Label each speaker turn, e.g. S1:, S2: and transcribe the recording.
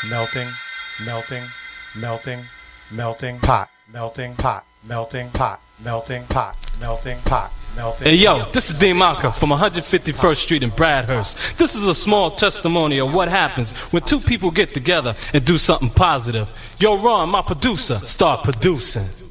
S1: melting, melting, melting, melting
S2: pot,
S1: melting pot, melting pot, melting pot, melting pot, melting.
S3: Hey yo, this is Dean Maka from 151st Street in Bradhurst. This is a small testimony of what happens when two people get together and do something positive. Yo, Ron, my producer, start producing.